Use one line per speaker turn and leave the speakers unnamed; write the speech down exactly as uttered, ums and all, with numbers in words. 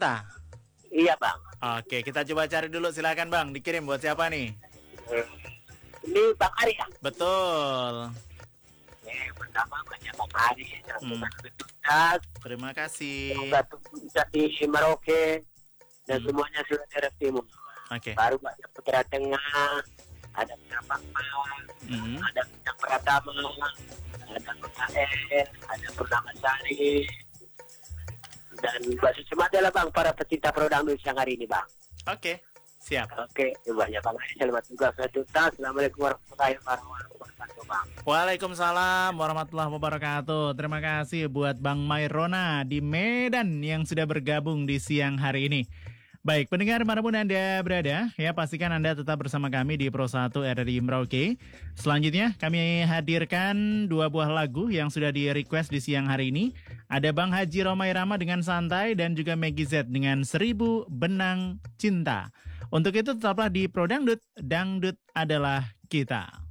Cinta.
Iya bang.
Oke, kita coba cari dulu, silakan bang. Dikirim buat siapa nih?
Ini Bang Ari ya?
Betul.
Eh, pertama banyak Bang Ari.
Hmm.
Dan
Terima kasih.
semoga tumbuh bisa di Merauke dan
Hmm.
semuanya sudah daerah timur.
Oke.
Baru banyak Putra Tengah, ada Putra
Hmm.
ada Putra Pratama, ada Putra N, ada Purnama Sari, dan basis semua adalah bang para pecinta produk siang hari ini bang.
Oke, siap.
Oke, banyak bang Ari, selamat tugas sejuta. Assalamualaikum warahmatullahi wabarakatuh bang.
Waalaikumsalam warahmatullahi wabarakatuh. Terima kasih buat Bang Mairona di Medan yang sudah bergabung di siang hari ini. Baik, pendengar manapun Anda berada, ya pastikan Anda tetap bersama kami di Pro satu R R I Merauke. Selanjutnya kami hadirkan dua buah lagu yang sudah di-request di siang hari ini. Ada Bang Haji Romai Rama dengan Santai dan juga Maggie Z dengan Seribu Benang Cinta. Untuk itu tetaplah di Pro Dangdut, Dangdut adalah kita.